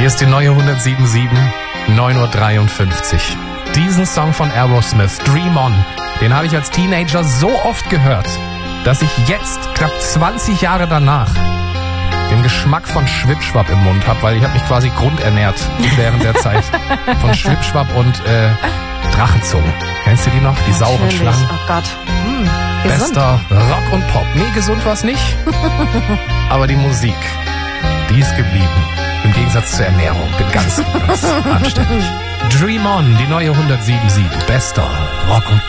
Hier ist die neue 107.7, 9.53 Uhr. Diesen Song von Aerosmith, Dream On, den habe ich als Teenager so oft gehört, dass ich jetzt, knapp 20 Jahre danach, den Geschmack von Schwipschwapp im Mund habe, weil ich habe mich quasi grundernährt während der Zeit von Schwipschwapp und Drachenzungen. Kennst du die noch? Die sauren Natürlich. Schlangen. Oh Gott. Bester Rock und Pop. Nee, gesund war's nicht. Aber die Musik, die ist geblieben. Im Gegensatz zur Ernährung. Bin ganz anständig. Dream On, die neue 107.7. Bester Rock und Pop.